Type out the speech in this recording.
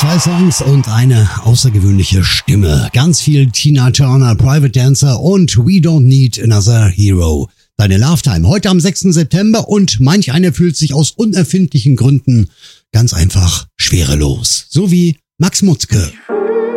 2 Songs und eine außergewöhnliche Stimme. Ganz viel Tina Turner, Private Dancer und We Don't Need Another Hero. Deine Love-Time heute am 6. September und manch einer fühlt sich aus unerfindlichen Gründen ganz einfach schwerelos. So wie Max Mutzke.